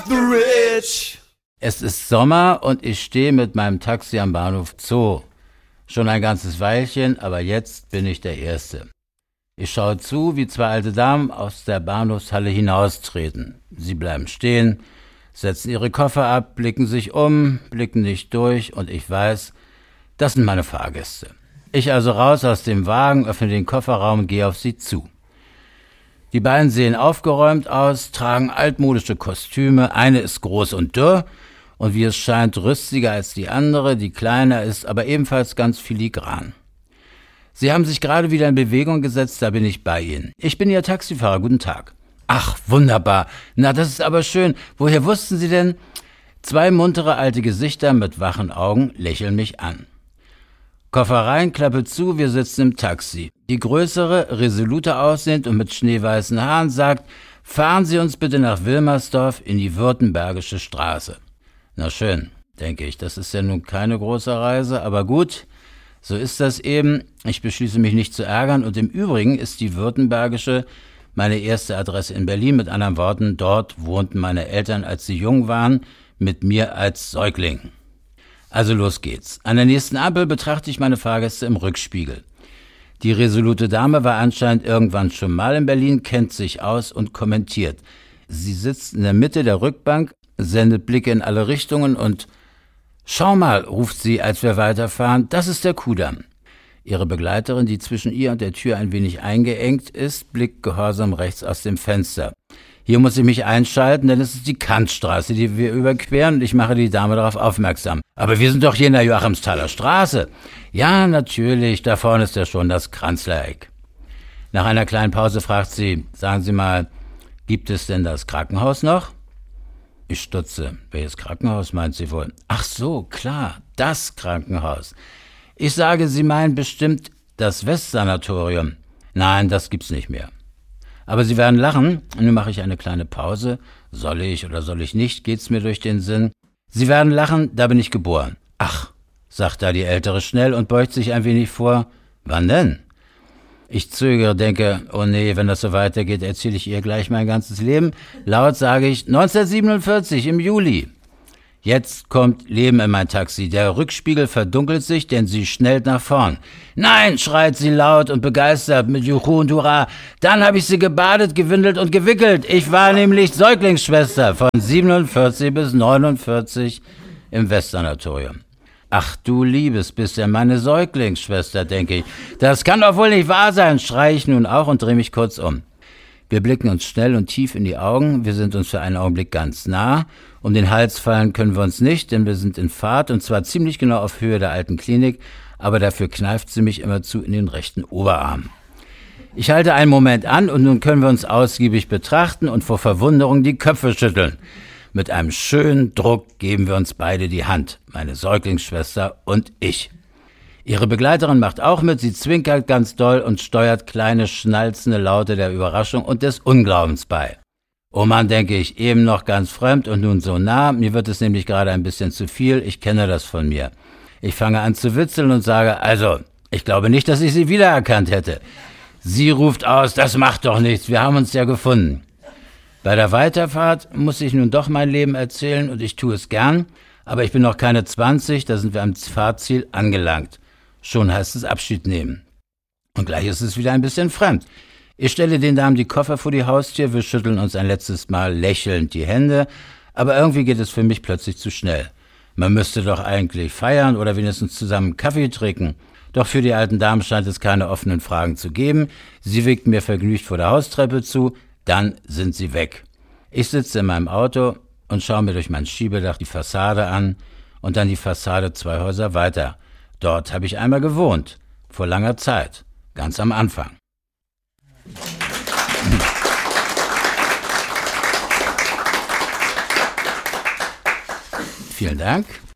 The Rich. Es ist Sommer und ich stehe mit meinem Taxi am Bahnhof Zoo. Schon ein ganzes Weilchen, aber jetzt bin ich der Erste. Ich schaue zu, wie zwei alte Damen aus der Bahnhofshalle hinaustreten. Sie bleiben stehen, setzen ihre Koffer ab, blicken sich um, blicken nicht durch und ich weiß, das sind meine Fahrgäste. Ich also raus aus dem Wagen, öffne den Kofferraum und gehe auf sie zu. Die beiden sehen aufgeräumt aus, tragen altmodische Kostüme. Eine ist groß und dürr und wie es scheint rüstiger als die andere, die kleiner ist, aber ebenfalls ganz filigran. Sie haben sich gerade wieder in Bewegung gesetzt, da bin ich bei Ihnen. Ich bin Ihr Taxifahrer, guten Tag. Ach, wunderbar. Na, das ist aber schön. Woher wussten Sie denn? Zwei muntere alte Gesichter mit wachen Augen lächeln mich an. Koffer rein, Klappe zu, wir sitzen im Taxi. Die größere, resoluter aussehend und mit schneeweißen Haaren sagt, fahren Sie uns bitte nach Wilmersdorf in die Württembergische Straße. Na schön, denke ich, das ist ja nun keine große Reise, aber gut, so ist das eben. Ich beschließe mich nicht zu ärgern und im Übrigen ist die Württembergische meine erste Adresse in Berlin. Mit anderen Worten, dort wohnten meine Eltern, als sie jung waren, mit mir als Säugling. Also los geht's. An der nächsten Ampel betrachte ich meine Fahrgäste im Rückspiegel. Die resolute Dame war anscheinend irgendwann schon mal in Berlin, kennt sich aus und kommentiert. Sie sitzt in der Mitte der Rückbank, sendet Blicke in alle Richtungen und »Schau mal«, ruft sie, als wir weiterfahren, »das ist der Kudamm.« Ihre Begleiterin, die zwischen ihr und der Tür ein wenig eingeengt ist, blickt gehorsam rechts aus dem Fenster. Hier muss ich mich einschalten, denn es ist die Kantstraße, die wir überqueren und ich mache die Dame darauf aufmerksam. »Aber wir sind doch hier in der Joachimsthaler Straße.« »Ja, natürlich, da vorne ist ja schon das Kranzlereck.« Nach einer kleinen Pause fragt sie, »Sagen Sie mal, gibt es denn das Krankenhaus noch?« Ich stutze. »Welches Krankenhaus meint sie wohl?« »Ach so, klar, das Krankenhaus.« Ich sage, Sie meinen bestimmt das Westsanatorium. »Nein, das gibt's nicht mehr.« Aber Sie werden lachen. Nun mache ich eine kleine Pause. Soll ich oder soll ich nicht, geht's mir durch den Sinn. Sie werden lachen, da bin ich geboren. »Ach«, sagt da die Ältere schnell und beugt sich ein wenig vor. »Wann denn?« Ich zögere, denke, oh nee, wenn das so weitergeht, erzähle ich ihr gleich mein ganzes Leben. Laut sage ich, 1947 im Juli. Jetzt kommt Leben in mein Taxi. Der Rückspiegel verdunkelt sich, denn sie schnellt nach vorn. »Nein«, schreit sie laut und begeistert mit Juhu und Hurra. »Dann habe ich sie gebadet, gewindelt und gewickelt. Ich war nämlich Säuglingsschwester von 47 bis 49 im Westsanatorium.« »Ach du Liebes, bist ja meine Säuglingsschwester«, denke ich. »Das kann doch wohl nicht wahr sein«, schreie ich nun auch und drehe mich kurz um. Wir blicken uns schnell und tief in die Augen. Wir sind uns für einen Augenblick ganz nah. Um den Hals fallen können wir uns nicht, denn wir sind in Fahrt und zwar ziemlich genau auf Höhe der alten Klinik, aber dafür kneift sie mich immerzu in den rechten Oberarm. Ich halte einen Moment an und nun können wir uns ausgiebig betrachten und vor Verwunderung die Köpfe schütteln. Mit einem schönen Druck geben wir uns beide die Hand, meine Säuglingsschwester und ich. Ihre Begleiterin macht auch mit, sie zwinkert ganz doll und steuert kleine schnalzende Laute der Überraschung und des Unglaubens bei. Oh Mann, denke ich, eben noch ganz fremd und nun so nah, mir wird es nämlich gerade ein bisschen zu viel, ich kenne das von mir. Ich fange an zu witzeln und sage, also, ich glaube nicht, dass ich sie wiedererkannt hätte. Sie ruft aus, das macht doch nichts, wir haben uns ja gefunden. Bei der Weiterfahrt muss ich nun doch mein Leben erzählen und ich tue es gern, aber ich bin noch keine 20, da sind wir am Fahrziel angelangt. Schon heißt es Abschied nehmen. Und gleich ist es wieder ein bisschen fremd. Ich stelle den Damen die Koffer vor die Haustür, wir schütteln uns ein letztes Mal lächelnd die Hände, aber irgendwie geht es für mich plötzlich zu schnell. Man müsste doch eigentlich feiern oder wenigstens zusammen Kaffee trinken. Doch für die alten Damen scheint es keine offenen Fragen zu geben. Sie winken mir vergnügt vor der Haustreppe zu, dann sind sie weg. Ich sitze in meinem Auto und schaue mir durch mein Schiebedach die Fassade an und dann die Fassade 2 Häuser weiter. Dort habe ich einmal gewohnt, vor langer Zeit, ganz am Anfang. Vielen Dank.